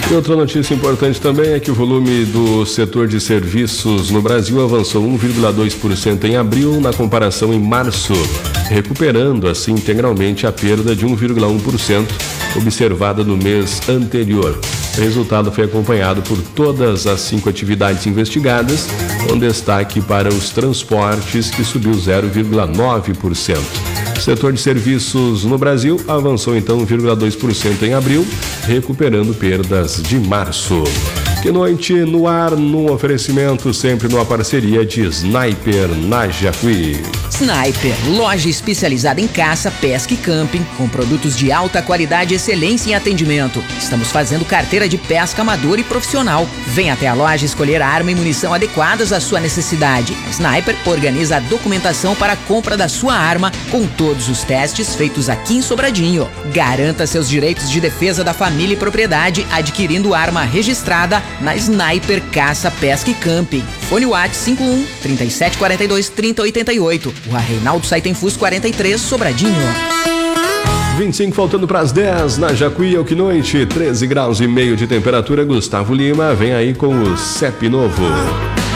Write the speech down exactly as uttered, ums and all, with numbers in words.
E outra notícia importante também é que o volume do setor de serviços no Brasil avançou um vírgula dois por cento em abril na comparação em março, recuperando assim integralmente a perda de um vírgula um por cento observada no mês anterior. O resultado foi acompanhado por todas as cinco atividades investigadas, com destaque para os transportes, que subiu zero vírgula nove por cento. O setor de serviços no Brasil avançou então um vírgula dois por cento em abril, recuperando perdas de março. Que noite no ar, no oferecimento, sempre numa parceria de Sniper na Jacuí. Sniper, loja especializada em caça, pesca e camping, com produtos de alta qualidade e excelência em atendimento. Estamos fazendo carteira de pesca amador e profissional. Venha até a loja escolher a arma e munição adequadas à sua necessidade. A Sniper organiza a documentação para a compra da sua arma, com todos os testes feitos aqui em Sobradinho. Garanta seus direitos de defesa da família e propriedade adquirindo arma registrada na Sniper Caça, Pesca e Camping. Fone WhatsApp cinco um, três sete quatro dois, três zero oito oito. Rua Reinaldo Saitenfus quarenta e três, Sobradinho. vinte e cinco faltando para as dez na Jacuí, ao que noite, treze graus e meio de temperatura. Gustavo Lima vem aí com o C E P novo.